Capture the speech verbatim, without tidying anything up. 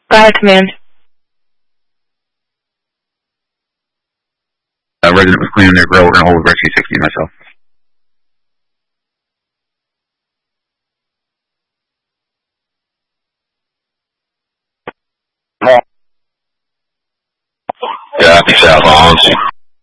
Go ahead, command. Uh, resident was cleaning their grill. We're going to hold rescue sixty myself. Copy, South Lawrence.